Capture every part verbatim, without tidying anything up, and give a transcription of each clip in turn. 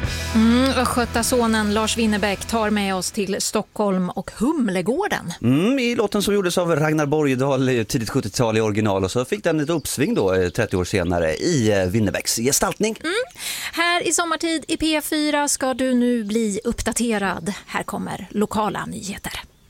Mm, Östgötasonen Lars Winnerbäck tar med oss till Stockholm och Humlegården. Mm, i låten som gjordes av Ragnar Borgedal i tidigt sjuttiotal i original, och så fick den ett uppsving då trettio år senare i Winnerbäcks gestaltning. Mm. Här i sommartid i P fyra ska du nu bli uppdaterad. Här kommer lokala nyheter.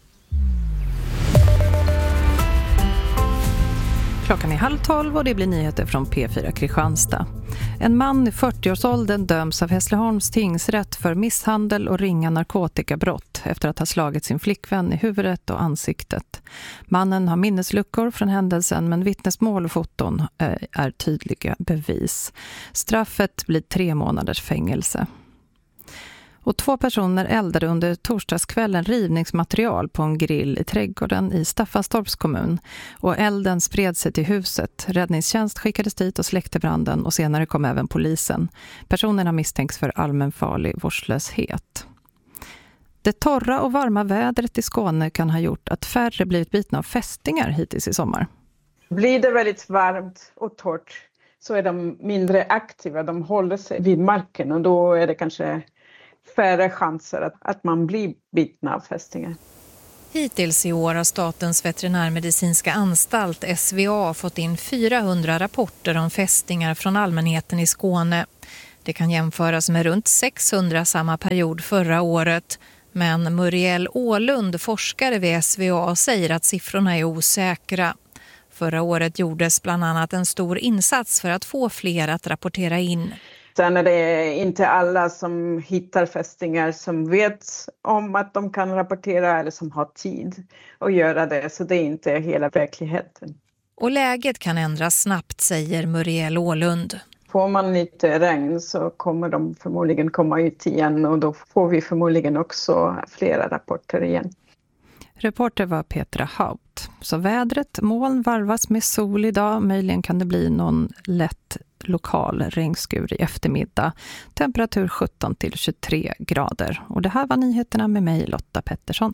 Klockan är halv tolv och det blir nyheter från P fyra Kristianstad. En man i fyrtioårsåldern döms av Hässleholms tingsrätt för misshandel och ringa narkotikabrott efter att ha slagit sin flickvän i huvudet och ansiktet. Mannen har minnesluckor från händelsen, men vittnesmål och foton är tydliga bevis. Straffet blir tre månaders fängelse. Och två personer eldade under torsdagskvällen rivningsmaterial på en grill i trädgården i Staffanstorps kommun. Och elden spred sig till huset. Räddningstjänst skickades dit och släckte branden, och senare kom även polisen. Personerna misstänks för allmänfarlig vårdslöshet. Det torra och varma vädret i Skåne kan ha gjort att färre blivit bitna av fästingar hittills i sommar. Blir det väldigt varmt och torrt så är de mindre aktiva. De håller sig vid marken, och då är det kanske färre chanser att, att man blir bitna av fästingar. Hittills i år har Statens veterinärmedicinska anstalt S V A fått in fyrahundra rapporter om fästingar från allmänheten i Skåne. Det kan jämföras med runt sexhundra samma period förra året. Men Muriel Ålund, forskare vid S V A, säger att siffrorna är osäkra. Förra året gjordes bland annat en stor insats för att få fler att rapportera in. Sen är det inte alla som hittar fästingar som vet om att de kan rapportera eller som har tid att göra det. Så det är inte hela verkligheten. Och läget kan ändras snabbt, säger Muriel Ålund. Får man lite regn så kommer de förmodligen komma ut igen, och då får vi förmodligen också flera rapporter igen. Reporter var Petra Haupt. Så vädret, moln varvas med sol idag. Möjligen kan det bli någon lätt lokal regnskur i eftermiddag. Temperatur sjutton till tjugotre grader. Och det här var nyheterna med mig, Lotta Pettersson.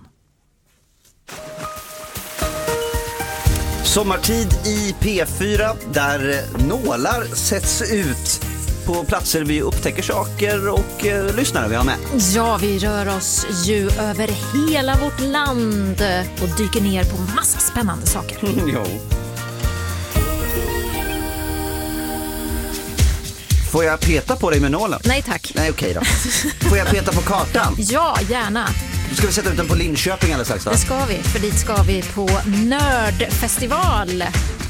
Sommartid i P fyra, där nålar sätts ut på platser vi upptäcker saker och eh, lyssnare vi har med. Ja, vi rör oss ju över hela vårt land och dyker ner på massa spännande saker. Jo. Får jag peta på dig med nålen? Nej tack. Nej, okej då. Får jag peta på kartan? Ja, gärna. Då ska vi sätta ut den på Linköping alldeles strax, va? Det ska vi, för dit ska vi på Nördfestival.